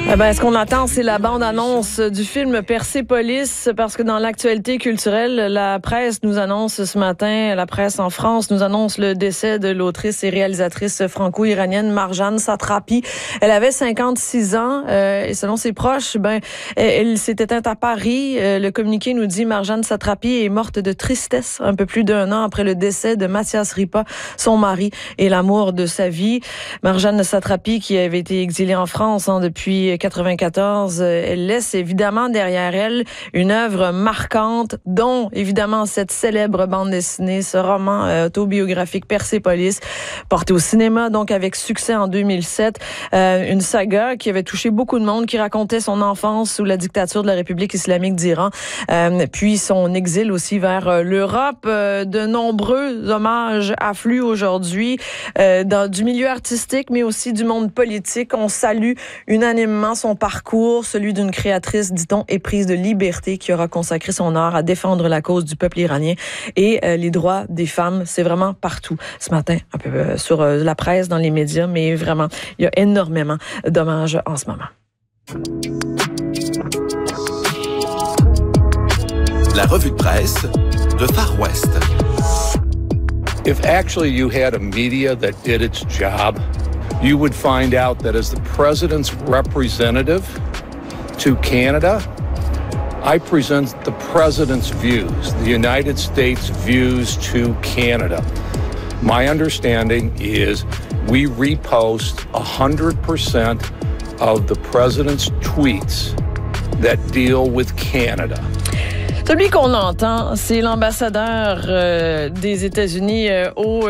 Ce qu'on attend, c'est la bande-annonce du film Persépolis, parce que dans l'actualité culturelle, la presse nous annonce ce matin, la presse en France nous annonce le décès de l'autrice et réalisatrice franco-iranienne Marjane Satrapi. Elle avait 56 ans et selon ses proches, elle s'est éteinte à Paris. Le communiqué nous dit Marjane Satrapi est morte de tristesse un peu plus d'1 an après le décès de Mathias Ripa, son mari et l'amour de sa vie. Marjane Satrapi, qui avait été exilée en France depuis 94, elle laisse évidemment derrière elle une œuvre marquante, dont évidemment cette célèbre bande dessinée, ce roman autobiographique Persépolis, porté au cinéma donc avec succès en 2007, une saga qui avait touché beaucoup de monde, qui racontait son enfance sous la dictature de la République islamique d'Iran, puis son exil aussi vers l'Europe. De nombreux hommages affluent aujourd'hui du milieu artistique, mais aussi du monde politique. On salue unanimement son parcours, celui d'une créatrice, dit-on, éprise de liberté, qui aura consacré son art à défendre la cause du peuple iranien et les droits des femmes. C'est vraiment partout ce matin, un peu sur la presse, dans les médias, mais vraiment, il y a énormément d'hommages en ce moment. La revue de presse de Far West. If actually you had a media that did its job, you would find out that as the president's representative to Canada, I present the president's views, the United States' views to Canada. My understanding is we repost 100% of the president's tweets that deal with Canada. Celui qu'on entend, c'est l'ambassadeur des États-Unis au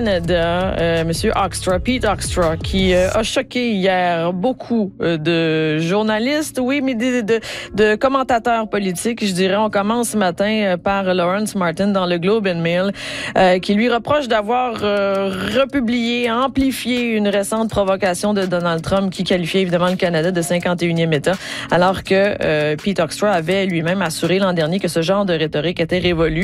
Canada, Monsieur Hoekstra, Pete Hoekstra, qui a choqué hier beaucoup de journalistes, oui, mais de commentateurs politiques. Je dirais, on commence ce matin par Lawrence Martin dans le Globe and Mail, qui lui reproche d'avoir republié, amplifié une récente provocation de Donald Trump qui qualifiait évidemment le Canada de 51e État, alors que Pete Hoekstra avait lui-même assuré l'an dernier que ce genre de rhétorique était révolu.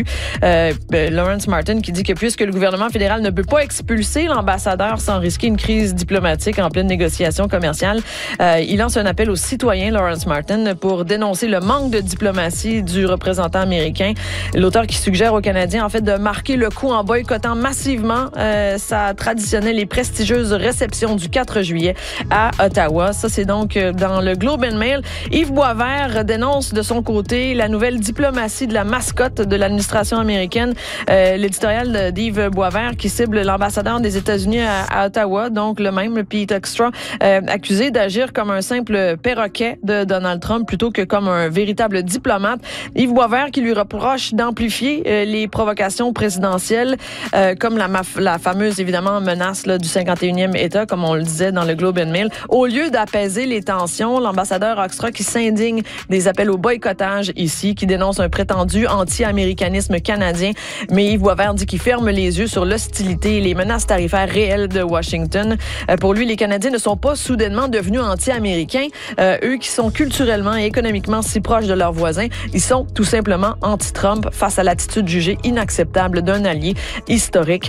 Lawrence Martin qui dit que puisque le gouvernement fédéral ne peut pas expulser l'ambassadeur sans risquer une crise diplomatique en pleine négociation commerciale, il lance un appel aux citoyens, Lawrence Martin, pour dénoncer le manque de diplomatie du représentant américain. L'auteur qui suggère aux Canadiens, en fait, de marquer le coup en boycottant massivement sa traditionnelle et prestigieuse réception du 4 juillet à Ottawa. Ça, c'est donc dans le Globe and Mail. Yves Boisvert dénonce de son côté la nouvelle diplomatie de la mascotte de l'administration américaine. L'éditorial d'Yves Boisvert qui cible l'ambassadeur des États-Unis à Ottawa, donc le même, Pete Hoekstra, accusé d'agir comme un simple perroquet de Donald Trump plutôt que comme un véritable diplomate. Yves Boisvert qui lui reproche d'amplifier les provocations présidentielles, comme la fameuse, évidemment, menace du 51e État, comme on le disait dans le Globe and Mail. Au lieu d'apaiser les tensions, l'ambassadeur Hoekstra qui s'indigne des appels au boycottage ici, qui dénonce un prétendu anti-américanisme canadien, mais Yves Boisvert dit qu'il ferme les yeux sur l'hostilité et les menaces tarifaires réelles de Washington. Pour lui, les Canadiens ne sont pas soudainement devenus anti-américains. Eux qui sont culturellement et économiquement si proches de leurs voisins, ils sont tout simplement anti-Trump face à l'attitude jugée inacceptable d'un allié historique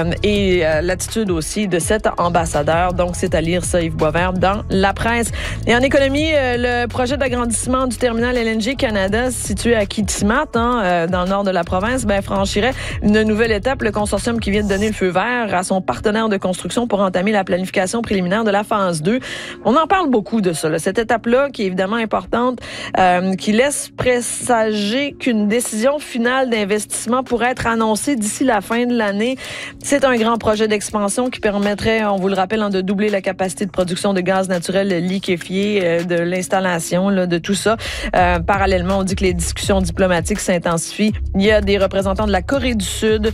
et l'attitude aussi de cet ambassadeur. Donc, c'est à lire ça, Yves Boisvert, dans la presse. Et en économie, le projet d'agrandissement du terminal LNG Canada situé à Kitimat, dans le nord de la province, franchirait une nouvelle étape. Le consortium qui vient de donner le feu vert à son partenaire de construction pour entamer la planification préliminaire de la phase 2. On en parle beaucoup de ça, cette étape-là qui est évidemment importante, qui laisse présager qu'une décision finale d'investissement pourrait être annoncée d'ici la fin de l'année. C'est un grand projet d'expansion qui permettrait, on vous le rappelle, de doubler la capacité de production de gaz naturel liquéfié, de l'installation, de tout ça. Parallèlement, on dit que les discussions diplomatiques s'intensifient. Il y a des représentants de la Corée du Sud.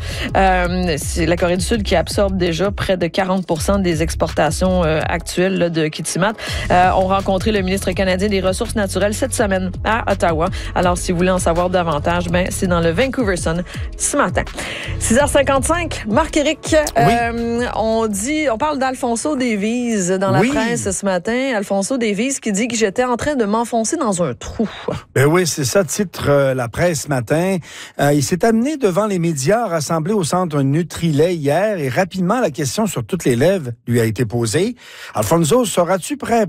C'est la Corée du Sud qui absorbe déjà près de 40% des exportations actuelles de Kitimat. Ont rencontré le ministre canadien des Ressources naturelles cette semaine à Ottawa. Alors, si vous voulez en savoir davantage, c'est dans le Vancouver Sun ce matin. 6h55, Marc-Éric, oui. On parle d'Alfonso Davies dans la presse ce matin. Alfonso Davies qui dit que j'étais en train de m'enfoncer dans un trou. Oui, c'est ça, titre la presse ce matin. Il s'est amené devant les médias rassemblés au centre Nutrilait hier et rapidement, la question sur toutes les lèvres lui a été posée. Alfonso, seras-tu prêt